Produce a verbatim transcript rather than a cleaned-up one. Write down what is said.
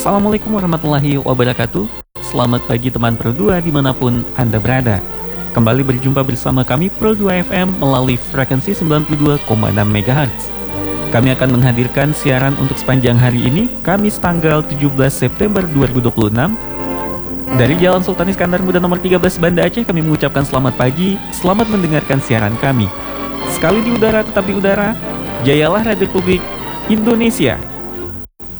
Assalamualaikum warahmatullahi wabarakatuh. Selamat pagi teman Pro dua dimanapun Anda berada. Kembali berjumpa bersama kami Pro dua F M melalui frekuensi sembilan puluh dua koma enam megahertz. Kami akan menghadirkan siaran untuk sepanjang hari ini, Kamis tanggal tujuh belas September dua ribu dua puluh enam. Dari Jalan Sultan Iskandar Muda nomor tiga belas Banda Aceh, kami mengucapkan selamat pagi, selamat mendengarkan siaran kami. Sekali di udara tetap di udara, jayalah Radio Republik Indonesia.